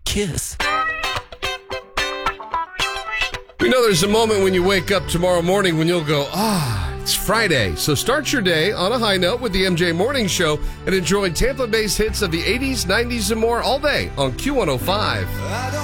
Kiss. We know there's a moment when you wake up tomorrow morning when you'll go, it's Friday. So start your day on a high note with the MJ Morning Show and enjoy Tampa Bay's hits of the 80s, 90s, and more all day on Q105.